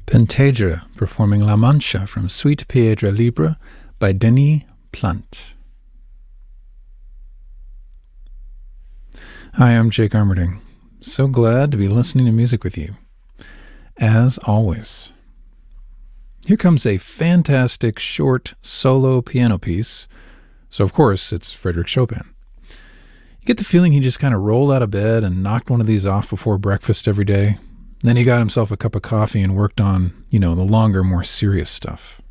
Pentadre performing La Mancha from Suite Piedra Libre by Denis Plant. Hi, I'm Jake Armerding. So glad to be listening to music with you, as always. Here comes a fantastic short solo piano piece. So, of course, it's Frédéric Chopin. You get the feeling he just kind of rolled out of bed and knocked one of these off before breakfast every day. Then he got himself a cup of coffee and worked on, the longer, more serious stuff.